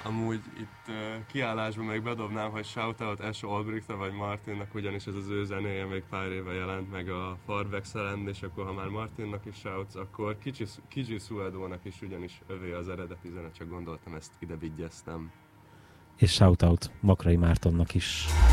Amúgy itt kiállásban még bedobnám, hogy shoutout Ash Olbrichtra vagy Martinnak, ugyanis ez az ő zenéje még pár éve jelent meg a Farb Excellent, és akkor ha már Martinnak is shoutsz, akkor Kicsi Suedónak is, ugyanis övé az eredeti zene, csak gondoltam ezt ide vigyeztem. És shoutout Makrai Mártonnak is.